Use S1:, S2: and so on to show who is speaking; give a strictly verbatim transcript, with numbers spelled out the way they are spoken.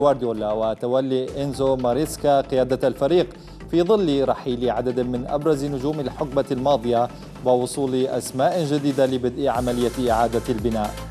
S1: غوارديولا وتولي إنزو ماريسكا قيادة الفريق في ظل رحيل عدد من أبرز نجوم الحقبة الماضية ووصول أسماء جديدة لبدء عملية إعادة البناء.